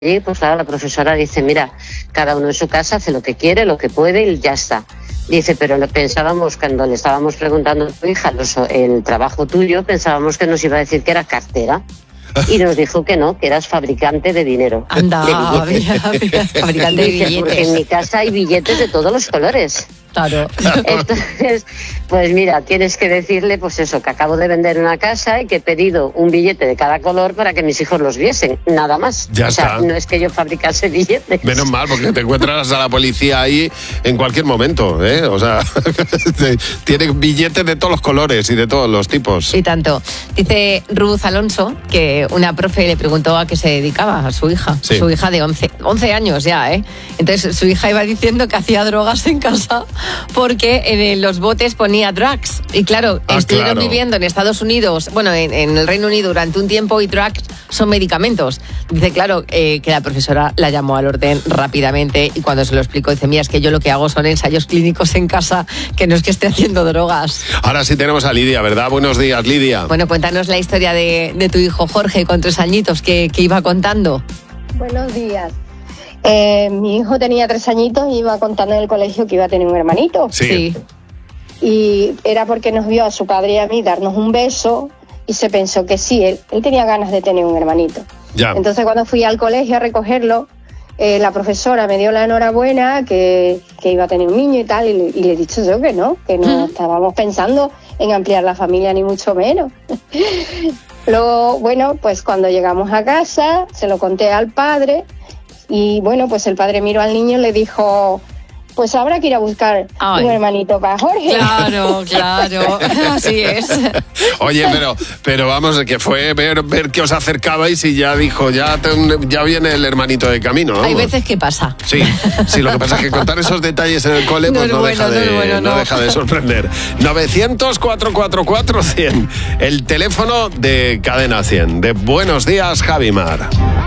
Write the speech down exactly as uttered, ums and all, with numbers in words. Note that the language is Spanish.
Y pues claro, la profesora dice, mira, cada uno en su casa hace lo que quiere, lo que puede y ya está. Dice, pero pensábamos, cuando le estábamos preguntando a tu hija los, el trabajo tuyo, pensábamos que nos iba a decir que era cartera. Y nos dijo que no, que eras fabricante de dinero. Anda, de billetes. mira, mira, fabricante de Dice, billetes. porque en mi casa hay billetes de todos los colores. Claro. Entonces, pues mira, tienes que decirle, pues eso, que acabo de vender una casa y que he pedido un billete de cada color para que mis hijos los viesen, nada más. Ya o sea, está. no es que yo fabricase billetes. Menos mal, porque te encuentras a la policía ahí en cualquier momento, ¿eh? O sea, tiene billetes de todos los colores y de todos los tipos. Y tanto. Dice Ruth Alonso que una profe le preguntó a qué se dedicaba a su hija. Sí. Su hija de once, once años ya, ¿eh? Entonces su hija iba diciendo que hacía drogas en casa porque en los botes ponía drugs. Y claro, Ah, estuvieron claro. viviendo en Estados Unidos, bueno, en, en el Reino Unido durante un tiempo, y drugs son medicamentos. Dice, claro, eh, que la profesora la llamó al orden rápidamente, y cuando se lo explicó, dice, mira, es que yo lo que hago son ensayos clínicos en casa, que no es que esté haciendo drogas. Ahora sí tenemos a Lidia, ¿verdad? Buenos días, Lidia. Bueno, cuéntanos la historia de, de tu hijo Jorge con tres añitos que, que iba contando. Buenos días. Eh, mi hijo tenía tres añitos y iba contando en el colegio que iba a tener un hermanito. Sí. Y era porque nos vio a su padre y a mí darnos un beso y se pensó que sí, él, él tenía ganas de tener un hermanito. Ya. Entonces cuando fui al colegio a recogerlo, eh, la profesora me dio la enhorabuena que, que iba a tener un niño y tal, y le, y le he dicho yo que no, que no estábamos pensando en ampliar la familia ni mucho menos. Luego, bueno, pues cuando llegamos a casa se lo conté al padre y bueno, pues el padre miró al niño y le dijo, pues habrá que ir a buscar Ay. un hermanito para Jorge. Claro, claro, así es. Oye, pero, pero vamos, que fue ver, ver que os acercabais y ya dijo, ya, te- ya viene el hermanito de camino, ¿no? Hay veces que pasa. Sí, sí, lo que pasa es que contar esos detalles en el cole No pues es no, bueno, deja, no de, es bueno, no no. deja de sorprender. novecientos, cuatrocientos cuarenta y cuatro, cien, el teléfono de Cadena cien. De Buenos Días, Javimar.